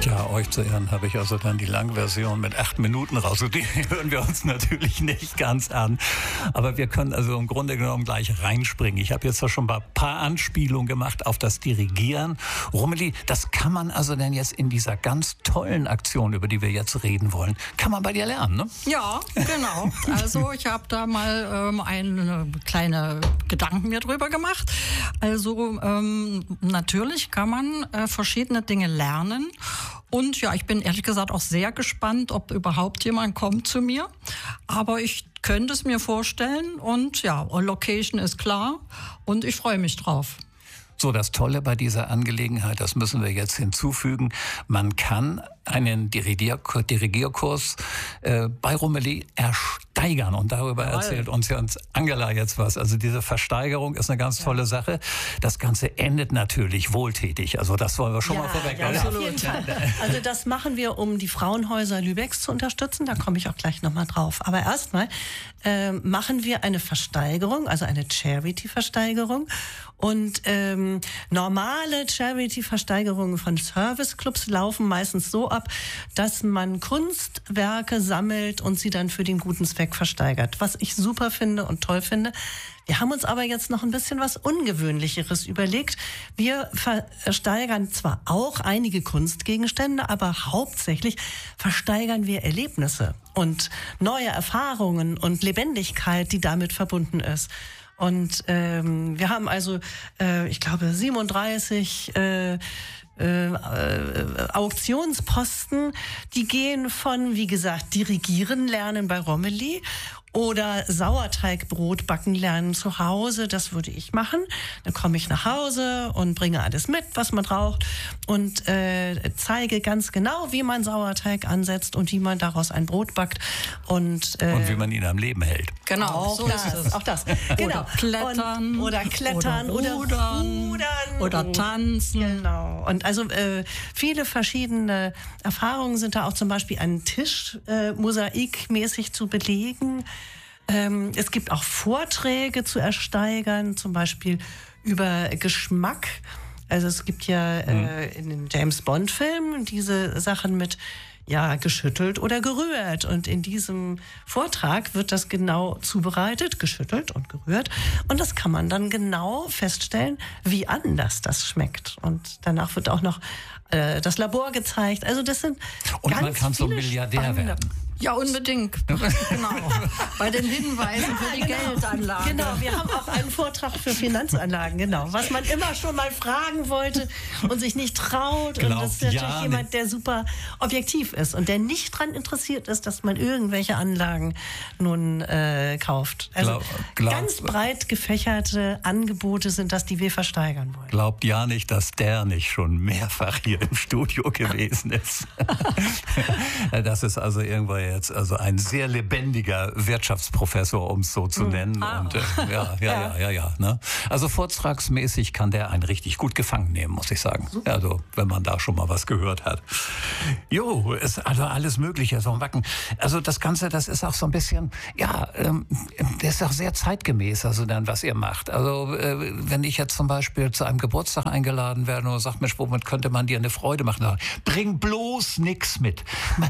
Ja, euch zu Ehren habe ich also dann die Langversion mit 8 Minuten raus. Die hören wir uns natürlich nicht ganz an. Aber wir können also im Grunde genommen gleich reinspringen. Ich habe jetzt schon mal ein paar Anspielungen gemacht auf das Dirigieren. Romilly, das kann man also denn jetzt in dieser ganz tollen Aktion, über die wir jetzt reden wollen, kann man bei dir lernen, ne? Ja, genau. Also ich habe da mal eine kleine Gedanken mir drüber gemacht. Also natürlich kann man verschiedene Dinge lernen. Und ja, ich bin ehrlich gesagt auch sehr gespannt, ob überhaupt jemand kommt zu mir. Aber ich könnte es mir vorstellen und ja, Location ist klar und ich freue mich drauf. So, das Tolle bei dieser Angelegenheit, das müssen wir jetzt hinzufügen, man kann einen Dirigierkurs bei Romilly ersteigern. Und darüber erzählt uns ja Angela jetzt was. Also diese Versteigerung ist eine ganz tolle Sache. Das Ganze endet natürlich wohltätig. Also das wollen wir schon mal vorweg. Ja, auf jeden Fall. Also das machen wir, um die Frauenhäuser Lübecks zu unterstützen. Da komme ich auch gleich nochmal drauf. Aber erstmal machen wir eine Versteigerung, also eine Charity-Versteigerung. Und normale Charity-Versteigerungen von Serviceclubs laufen meistens so ab, dass man Kunstwerke sammelt und sie dann für den guten Zweck versteigert. Was ich super finde und toll finde. Wir haben uns aber jetzt noch ein bisschen was Ungewöhnlicheres überlegt. Wir versteigern zwar auch einige Kunstgegenstände, aber hauptsächlich versteigern wir Erlebnisse und neue Erfahrungen und Lebendigkeit, die damit verbunden ist. Und wir haben also, ich glaube, 37 Auktionsposten, die gehen von, wie gesagt, Dirigieren lernen bei Romilly oder Sauerteigbrot backen lernen zu Hause. Das würde ich machen. Dann komme ich nach Hause und bringe alles mit, was man braucht und zeige ganz genau, wie man Sauerteig ansetzt und wie man daraus ein Brot backt. Und wie man ihn am Leben hält. Genau, auch so das, ist es. auch das. Genau. Oder klettern oder rudern oder tanzen. Genau. Und also viele verschiedene Erfahrungen sind da auch, zum Beispiel einen Tisch mosaikmäßig zu belegen. Es gibt auch Vorträge zu ersteigern, zum Beispiel über Geschmack. Also es gibt ja in den James-Bond-Filmen diese Sachen mit geschüttelt oder gerührt. Und in diesem Vortrag wird das genau zubereitet, geschüttelt und gerührt. Und das kann man dann genau feststellen, wie anders das schmeckt. Und danach wird auch noch das Labor gezeigt. Also das sind und ganz man kann zum Milliardär werden. Ja, unbedingt. Genau. Bei den Hinweisen für die Geldanlage. Genau, wir haben auch einen Vortrag für Finanzanlagen, genau. Was man immer schon mal fragen wollte und sich nicht traut. Und das ist natürlich jemand, der super objektiv ist und der nicht daran interessiert ist, dass man irgendwelche Anlagen nun kauft. Also ganz breit gefächerte Angebote sind das, die wir versteigern wollen. Glaubt ja nicht, dass der nicht schon mehrfach hier im Studio gewesen ist. Das ist also irgendwo jetzt also ein sehr lebendiger Wirtschaftsprofessor, um es so zu nennen. Und ne? Also vortragsmäßig kann der einen richtig gut gefangen nehmen, muss ich sagen. Super. Also wenn man da schon mal was gehört hat. Jo, ist also alles Mögliche, so ein Wacken. Also das Ganze, das ist auch so ein bisschen, das ist auch sehr zeitgemäß, also dann, was ihr macht. Also wenn ich jetzt zum Beispiel zu einem Geburtstag eingeladen werde und sagt, Mensch, womit könnte man dir eine Freude machen? Bring bloß nichts mit.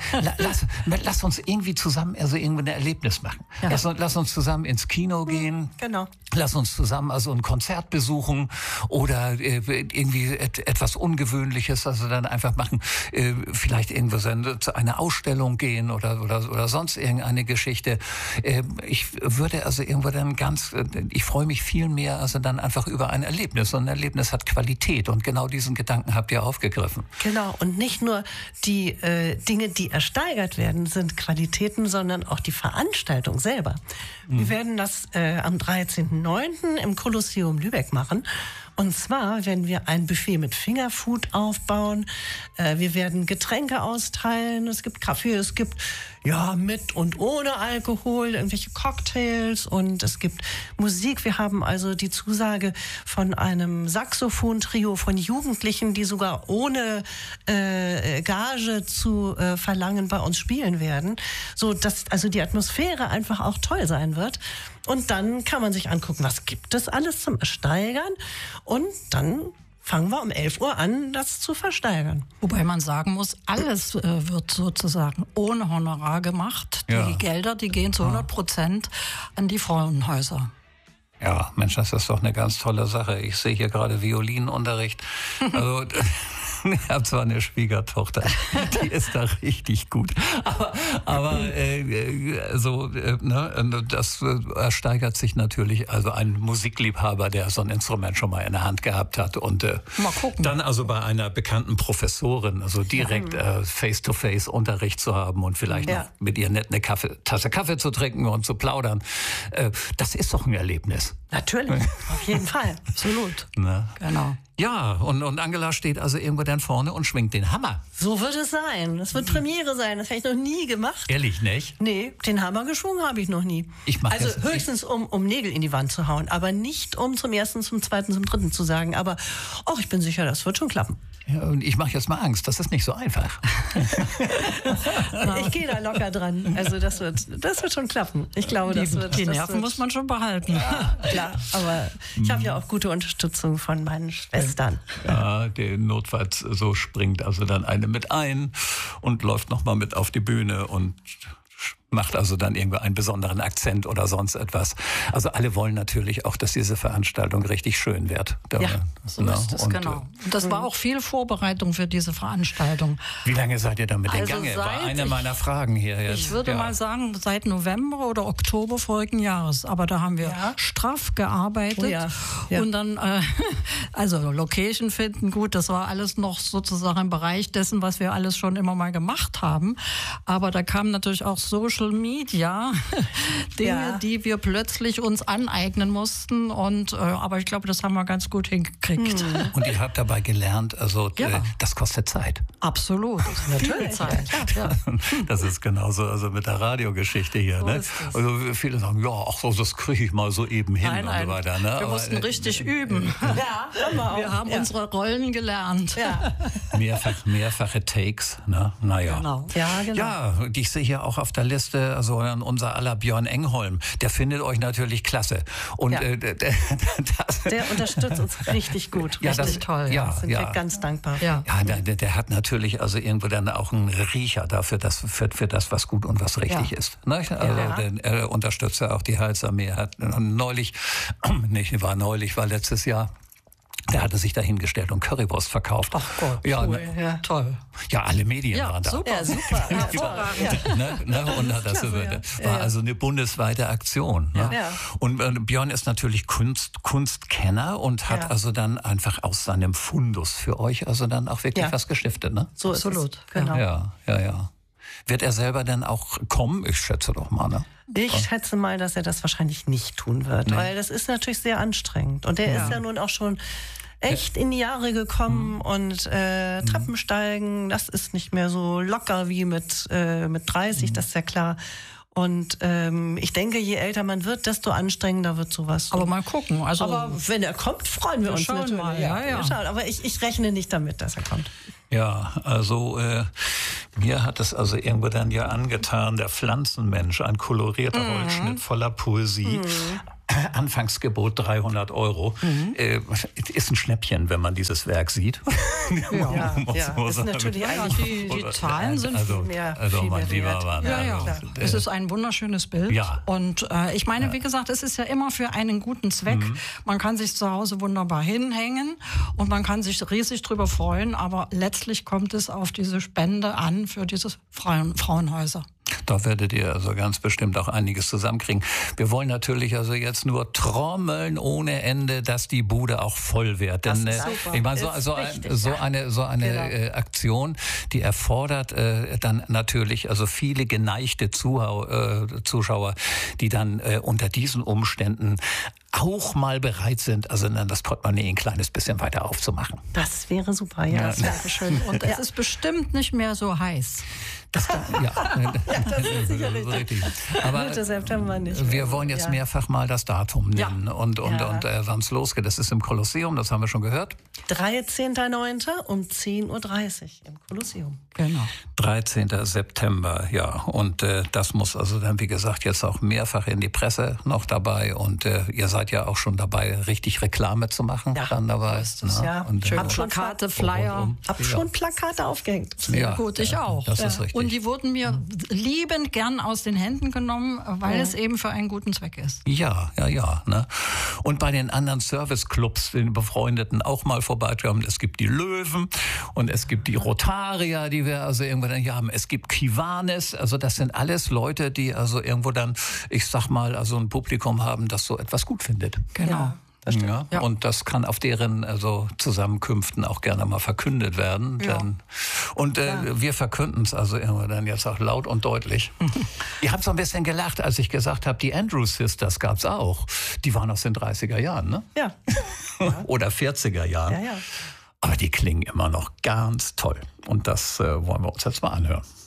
Lass uns irgendwie zusammen irgendwie ein Erlebnis machen. Ja. Lass uns zusammen ins Kino gehen. Genau. Lass uns zusammen also ein Konzert besuchen oder irgendwie etwas Ungewöhnliches, also dann einfach machen. Vielleicht irgendwo zu einer Ausstellung gehen oder sonst irgendeine Geschichte. Ich würde also irgendwo dann ich freue mich viel mehr also dann einfach über ein Erlebnis. Und ein Erlebnis hat Qualität und genau diesen Gedanken habt ihr aufgegriffen. Genau. Und nicht nur die Dinge, die ersteigert werden, sind Qualitäten, sondern auch die Veranstaltung selber. Wir werden das am 13.09. im Kolosseum Lübeck machen. Und zwar werden wir ein Buffet mit Fingerfood aufbauen. Wir werden Getränke austeilen. Es gibt Kaffee, es gibt mit und ohne Alkohol, irgendwelche Cocktails und es gibt Musik. Wir haben also die Zusage von einem Saxophon-Trio von Jugendlichen, die sogar ohne Gage zu verlangen bei uns spielen werden, so dass also die Atmosphäre einfach auch toll sein wird. Und dann kann man sich angucken, was gibt es alles zum Ersteigern und dann fangen wir um 11 Uhr an, das zu versteigern. Wobei man sagen muss, alles wird sozusagen ohne Honorar gemacht. Die Gelder, die gehen zu 100% an die Frauenhäuser. Ja, Mensch, das ist doch eine ganz tolle Sache. Ich sehe hier gerade Violinunterricht. Also ich habe zwar eine Schwiegertochter, die ist da richtig gut, aber das steigert sich natürlich. Also ein Musikliebhaber, der so ein Instrument schon mal in der Hand gehabt hat und mal gucken. Dann also bei einer bekannten Professorin, also direkt face-to-face Unterricht zu haben und vielleicht noch mit ihr nett eine Tasse Kaffee zu trinken und zu plaudern, das ist doch ein Erlebnis. Natürlich, auf jeden Fall. Absolut. Na? Genau. Ja, und Angela steht also irgendwo dann vorne und schwingt den Hammer. So wird es sein. Das wird Premiere sein. Das habe ich noch nie gemacht. Ehrlich, nicht? Nee, den Hammer geschwungen habe ich noch nie. Also höchstens, um Nägel in die Wand zu hauen, aber nicht um zum ersten, zum zweiten, zum dritten zu sagen. Aber ich bin sicher, das wird schon klappen. Ja, und ich mache jetzt mal Angst, das ist nicht so einfach. Ich gehe da locker dran. Also das wird schon klappen. Ich glaube, die Nerven muss man schon behalten. Ja, klar, aber ich habe ja auch gute Unterstützung von meinen Schwestern. Ja, der notfalls so springt also dann eine mit ein und läuft nochmal mit auf die Bühne und macht also dann irgendwie einen besonderen Akzent oder sonst etwas. Also alle wollen natürlich auch, dass diese Veranstaltung richtig schön wird. Ja, so ist es, genau. Und das war auch viel Vorbereitung für diese Veranstaltung. Wie lange seid ihr damit in Gange? War eine meiner Fragen hier jetzt. Ich würde mal sagen, seit November oder Oktober vorigen Jahres. Aber da haben wir straff gearbeitet. Und dann, also Location finden, gut, das war alles noch sozusagen im Bereich dessen, was wir alles schon immer mal gemacht haben. Aber da kamen natürlich auch Social Media Dinge, die wir plötzlich uns aneignen mussten. Und aber ich glaube, das haben wir ganz gut hingekriegt. Und ihr habt dabei gelernt, also das kostet Zeit. Absolut. Natürlich. Zeit. Ja. Das ist genauso also mit der Radiogeschichte hier. Ne? Also viele sagen, das kriege ich mal so eben hin und so weiter. Ne? Wir mussten richtig üben. Wir haben unsere Rollen gelernt. Ja. Mehrfache Takes. Ne? Naja. Genau. Ja, genau. Ja, ich sehe hier auch auf der Liste, also unser aller Björn Engholm, der findet euch natürlich klasse. Und der unterstützt uns richtig gut. Richtig toll. Ja, sind wir ganz dankbar. Ja, der hat natürlich also irgendwo dann auch einen Riecher dafür, für das, was gut und was richtig ist. Ne? Also er unterstützt ja auch die Heilsarmee. War letztes Jahr. Der hatte sich da hingestellt und Currywurst verkauft. Ach Gott, cool. Toll. Ja, alle Medien waren da. Super. Hervorragend. Und war also eine bundesweite Aktion. Ne? Ja. Und Björn ist natürlich Kunstkenner und hat also dann einfach aus seinem Fundus für euch also dann auch wirklich was gestiftet. Ne? So absolut, genau. Ja. Wird er selber denn auch kommen? Ich schätze doch mal, ne? Ich schätze mal, dass er das wahrscheinlich nicht tun wird, weil das ist natürlich sehr anstrengend. Und er ist ja nun auch schon echt in die Jahre gekommen und Treppensteigen, das ist nicht mehr so locker wie mit 30, das ist ja klar. Und ich denke, je älter man wird, desto anstrengender wird sowas. Aber mal gucken. Aber wenn er kommt, freuen wir uns natürlich. Mal. Ja. Aber ich rechne nicht damit, dass er kommt. Ja, also mir hat es also irgendwo dann ja angetan, der Pflanzenmensch, ein kolorierter Holzschnitt voller Poesie. Anfangsgebot 300 €. Ist ein Schnäppchen, wenn man dieses Werk sieht. Ist natürlich eigentlich die Zahlen sind viel mehr mein lieber Mann. Es ist ein wunderschönes Bild. Ja. Und ich meine, wie gesagt, es ist ja immer für einen guten Zweck. Man kann sich zu Hause wunderbar hinhängen und man kann sich riesig drüber freuen, aber letztlich kommt es auf diese Spende an für diese Frauenhäuser. Da werdet ihr also ganz bestimmt auch einiges zusammenkriegen. Wir wollen natürlich also jetzt nur trommeln ohne Ende, dass die Bude auch voll wird. Denn ich meine, so eine Aktion, die erfordert dann natürlich also viele geneigte Zuschauer, die dann unter diesen Umständen auch mal bereit sind, also dann das Portemonnaie ein kleines bisschen weiter aufzumachen. Das wäre super, das wäre schön. Und es ist bestimmt nicht mehr so heiß. Das ist sicher richtig. Aber Mitte September nicht. wir wollen jetzt mehrfach mal das Datum nennen und wann es losgeht. Das ist im Kolosseum, das haben wir schon gehört. 13.09. um 10.30 Uhr im Kolosseum. Genau. 13. September, ja. Und das muss also dann, wie gesagt, jetzt auch mehrfach in die Presse noch dabei. Und ihr seid ja auch schon dabei, richtig Reklame zu machen. Ja, dann dabei. so ist es, ja. Und, Schön Plakate, Flyer. Hab schon Plakate aufgehängt. Ja, Gut, ich auch. Das ist richtig. Und die wurden mir liebend gern aus den Händen genommen, weil es eben für einen guten Zweck ist. Ja. Ne? Und bei den anderen Serviceclubs, den Befreundeten, auch mal vorbeikommen. Es gibt die Löwen und es gibt die Rotarier, die wir also irgendwo dann hier haben. Es gibt Kiwanis, also das sind alles Leute, die also irgendwo dann, ich sag mal, also ein Publikum haben, das so etwas gut findet. Genau. Ja, und das kann auf deren Zusammenkünften auch gerne mal verkündet werden. Ja. Und wir verkünden es also immer dann jetzt auch laut und deutlich. Ihr habt so ein bisschen gelacht, als ich gesagt habe, die Andrews Sisters gab's auch. Die waren aus den 30er Jahren, ne? Ja. Oder 40er Jahren. Ja. Aber die klingen immer noch ganz toll. Und das wollen wir uns jetzt mal anhören.